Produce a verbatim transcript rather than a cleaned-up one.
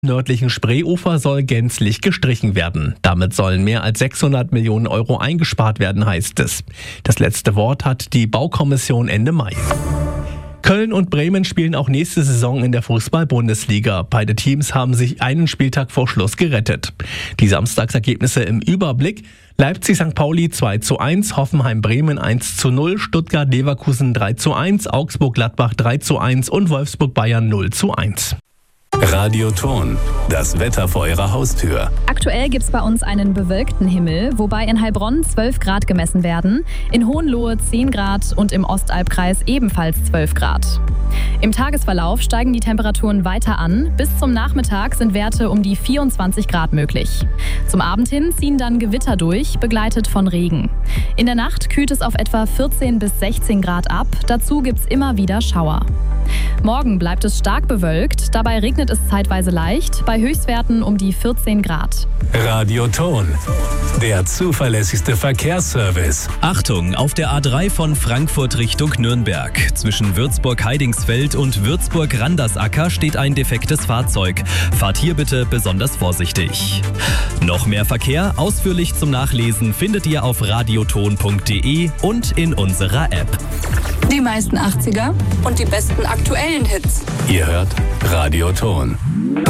nördlichen Spreeufer soll gänzlich gestrichen werden. Damit sollen mehr als sechshundert Millionen Euro eingespart werden, heißt es. Das letzte Wort hat die Baukommission Ende Mai. Köln und Bremen spielen auch nächste Saison in der Fußball-Bundesliga. Beide Teams haben sich einen Spieltag vor Schluss gerettet. Die Samstagsergebnisse im Überblick: Leipzig-Sankt Pauli zwei zu eins, Hoffenheim-Bremen eins zu null, Stuttgart-Leverkusen drei zu eins, Augsburg-Gladbach drei zu eins und Wolfsburg-Bayern null zu eins. Radioton, das Wetter vor Ihrer Haustür. Aktuell gibt es bei uns einen bewölkten Himmel, wobei in Heilbronn zwölf Grad gemessen werden, in Hohenlohe zehn Grad und im Ostalbkreis ebenfalls zwölf Grad. Im Tagesverlauf steigen die Temperaturen weiter an. Bis zum Nachmittag sind Werte um die vierundzwanzig Grad möglich. Zum Abend hin ziehen dann Gewitter durch, begleitet von Regen. In der Nacht kühlt es auf etwa vierzehn bis sechzehn Grad ab. Dazu gibt es immer wieder Schauer. Morgen bleibt es stark bewölkt, dabei regnet es zeitweise leicht, bei Höchstwerten um die vierzehn Grad. Radioton, der zuverlässigste Verkehrsservice. Achtung, auf der A drei von Frankfurt Richtung Nürnberg. Zwischen Würzburg-Heidingsfeld und Würzburg-Randersacker steht ein defektes Fahrzeug. Fahrt hier bitte besonders vorsichtig. Noch mehr Verkehr, ausführlich zum Nachlesen, findet ihr auf radioton punkt de und in unserer App. Die meisten achtziger und die besten aktuellen Hits. Ihr hört Radioton.